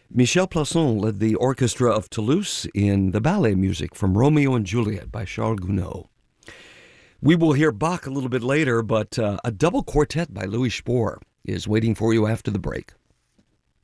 Michel Plasson led the orchestra of Toulouse in the ballet music from Romeo and Juliet by Charles Gounod. We will hear Bach a little bit later, but a double quartet by Louis Spohr is waiting for you after the break.